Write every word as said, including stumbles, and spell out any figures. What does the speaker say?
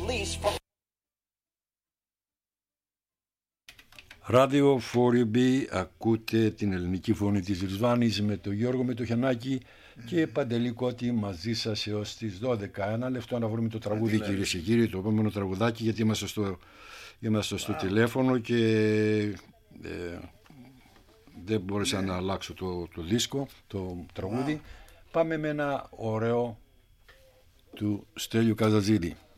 Ράδιο φορ μπι, ακούτε την ελληνική φωνή της Ρισβάνης με τον Γιώργο Μετοχιανάκη και Παντελή Κώτη μαζί σας έως τις δώδεκα. Ένα λεπτό να βρούμε το τραγούδι, κυρίες και κύριοι, το επόμενο τραγουδάκι, γιατί είμαστε στο, είμαστε στο wow. τηλέφωνο και ε, δεν μπόρεσα yeah. να αλλάξω το, το δίσκο, το τραγούδι. Wow. Πάμε με ένα ωραίο του Στέλιου Καζατζίδη.